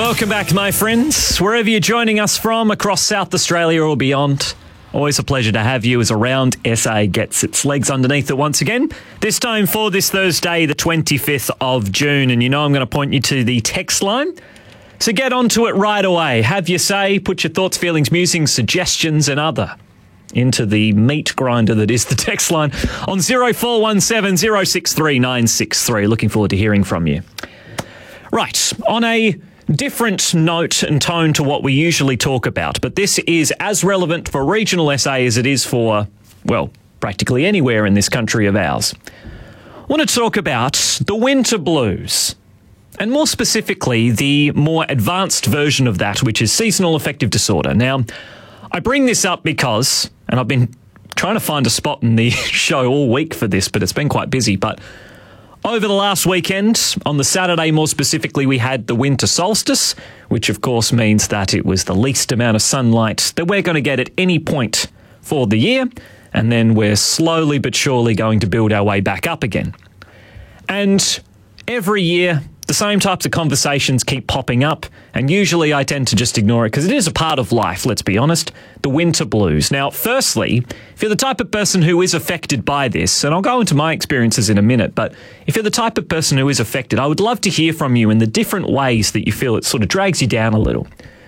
Welcome back, my friends. Wherever you're joining us from, across South Australia or beyond, always a pleasure to have you as Around SA gets its legs underneath it once again. This time for this Thursday, the 25th of June. And you know I'm going to point you to the text line. So get onto it right away. Have your say, put your thoughts, feelings, musings, suggestions and other into the meat grinder that is the text line on 0417 063 963. Looking forward to hearing from you. Right, on a different note and tone to what we usually talk about, but this is as relevant for regional SA as it is for, well, practically anywhere in this country of ours. I want to talk about the winter blues, and more specifically, the more advanced version of that, which is seasonal affective disorder. Now, I bring this up because, and I've been trying to find a spot in the show all week for this, but it's been quite busy, but over the last weekend, on the Saturday more specifically, we had the winter solstice, which of course means that it was the least amount of sunlight that we're going to get at any point for the year, and then we're slowly but surely going to build our way back up again. And every year, the same types of conversations keep popping up, and usually I tend to just ignore it because it is a part of life, let's be honest, the winter blues. Now, firstly, if you're the type of person who is affected by this, and I'll go into my experiences in a minute, but if you're the type of person who is affected, I would love to hear from you in the different ways that you feel it sort of drags you down a little.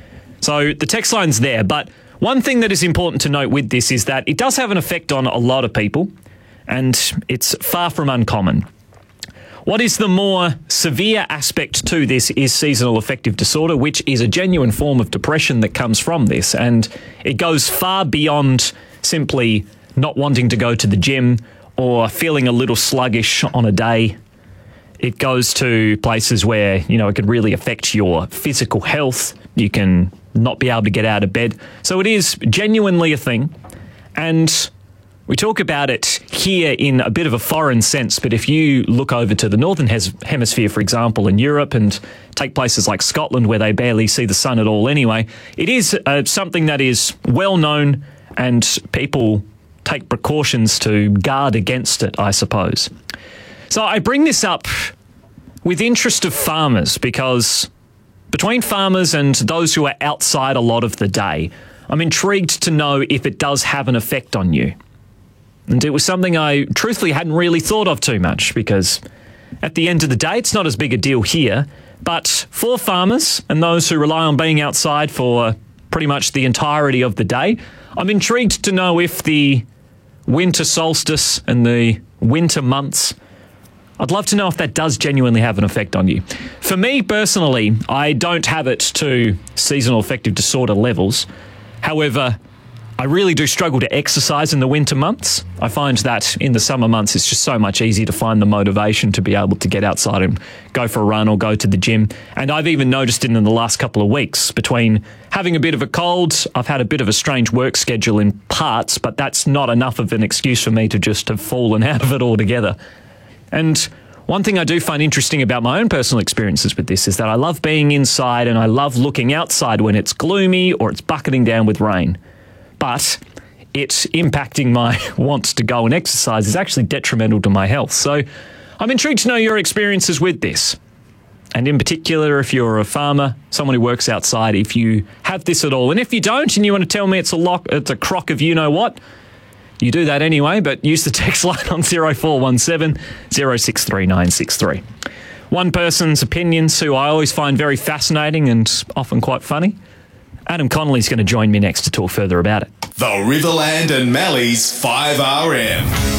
So the text line's there, but one thing that is important to note with this is that it does have an effect on a lot of people, and it's far from uncommon. What is the more severe aspect to this is seasonal affective disorder, which is a genuine form of depression that comes from this. And it goes far beyond simply not wanting to go to the gym or feeling a little sluggish on a day. It goes to places where, you know, it could really affect your physical health. You can not be able to get out of bed. So it is genuinely a thing. And we talk about it here in a bit of a foreign sense, but if you look over to the Northern Hemisphere, for example, in Europe, and take places like Scotland where they barely see the sun at all anyway, it is something that is well known and people take precautions to guard against it, I suppose. So I bring this up with interest of farmers because between farmers and those who are outside a lot of the day, I'm intrigued to know if it does have an effect on you. And it was something I truthfully hadn't really thought of too much because at the end of the day, it's not as big a deal here. But for farmers and those who rely on being outside for pretty much the entirety of the day, I'm intrigued to know if the winter solstice and the winter months, I'd love to know if that does genuinely have an effect on you. For me personally, I don't have it to seasonal affective disorder levels. However, I really do struggle to exercise in the winter months. I find that in the summer months, it's just so much easier to find the motivation to be able to get outside and go for a run or go to the gym. And I've even noticed it in the last couple of weeks between having a bit of a cold. I've had a bit of a strange work schedule in parts, but that's not enough of an excuse for me to just have fallen out of it altogether. And one thing I do find interesting about my own personal experiences with this is that I love being inside and I love looking outside when it's gloomy or it's bucketing down with rain. But it's impacting my wants to go and exercise is actually detrimental to my health. So I'm intrigued to know your experiences with this. And in particular, if you're a farmer, someone who works outside, if you have this at all. And if you don't and you want to tell me it's a crock of you-know-what, you do that anyway, but use the text line on 0417 063 963. One person's opinions who I always find very fascinating and often quite funny. Adam Connolly's going to join me next to talk further about it. The Riverland and Mallee's 5RM.